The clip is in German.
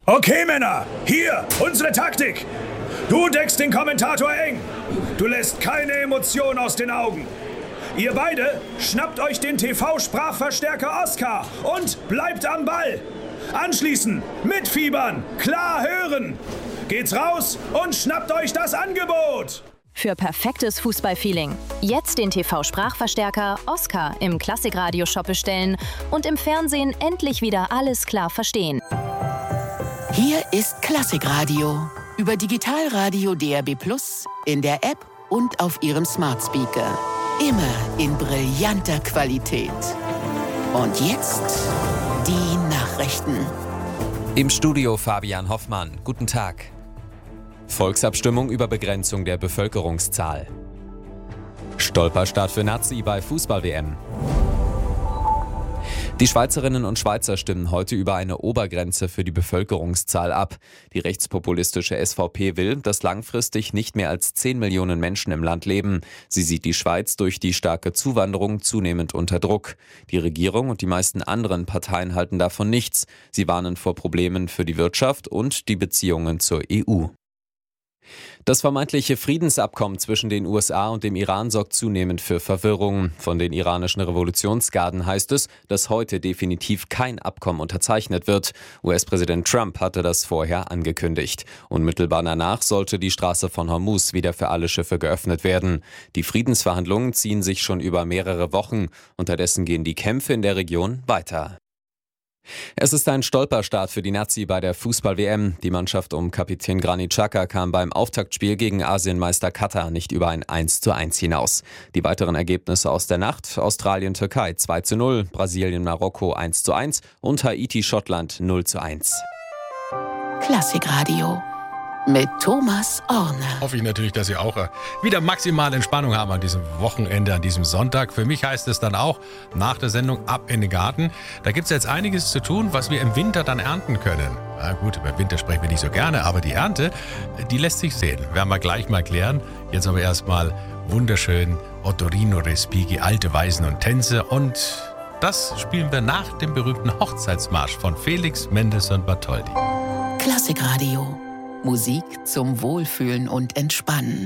Okay, Männer, hier, unsere Taktik. Du deckst den Kommentator eng. Du lässt keine Emotion aus den Augen. Ihr beide schnappt euch den TV-Sprachverstärker Oscar und bleibt am Ball. Anschließend mitfiebern, klar hören. Geht's raus und schnappt euch das Angebot. Für perfektes Fußballfeeling. Jetzt den TV-Sprachverstärker Oscar im Klassikradio-Shop bestellen und im Fernsehen endlich wieder alles klar verstehen. Hier ist Klassikradio über Digitalradio DAB+, in der App und auf Ihrem Smart Speaker. Immer in brillanter Qualität. Und jetzt die Nachrichten. Im Studio Fabian Hoffmann. Guten Tag. Volksabstimmung über Begrenzung der Bevölkerungszahl. Stolperstart für Nazi bei Fußball-WM. Die Schweizerinnen und Schweizer stimmen heute über eine Obergrenze für die Bevölkerungszahl ab. Die rechtspopulistische SVP will, dass langfristig nicht mehr als 10 Millionen Menschen im Land leben. Sie sieht die Schweiz durch die starke Zuwanderung zunehmend unter Druck. Die Regierung und die meisten anderen Parteien halten davon nichts. Sie warnen vor Problemen für die Wirtschaft und die Beziehungen zur EU. Das vermeintliche Friedensabkommen zwischen den USA und dem Iran sorgt zunehmend für Verwirrung. Von den iranischen Revolutionsgarden heißt es, dass heute definitiv kein Abkommen unterzeichnet wird. US-Präsident Trump hatte das vorher angekündigt. Unmittelbar danach sollte die Straße von Hormuz wieder für alle Schiffe geöffnet werden. Die Friedensverhandlungen ziehen sich schon über mehrere Wochen. Unterdessen gehen die Kämpfe in der Region weiter. Es ist ein Stolperstart für die Nazi bei der Fußball-WM. Die Mannschaft um Kapitän Granit Xhaka kam beim Auftaktspiel gegen Asienmeister Katar nicht über ein 1:1 hinaus. Die weiteren Ergebnisse aus der Nacht: Australien-Türkei 2:0, Brasilien-Marokko 1:1 und Haiti-Schottland 0:1. Klassikradio mit Thomas Orner. Hoffe ich natürlich, dass Sie auch wieder maximale Entspannung haben an diesem Wochenende, an diesem Sonntag. Für mich heißt es dann auch nach der Sendung ab in den Garten. Da gibt es jetzt einiges zu tun, was wir im Winter dann ernten können. Na gut, über Winter sprechen wir nicht so gerne, aber die Ernte, die lässt sich sehen. Werden wir gleich mal klären. Jetzt aber erstmal wunderschön Ottorino Respighi, alte Weisen und Tänze. Und das spielen wir nach dem berühmten Hochzeitsmarsch von Felix Mendelssohn Bartholdy. Klassikradio. Musik zum Wohlfühlen und Entspannen.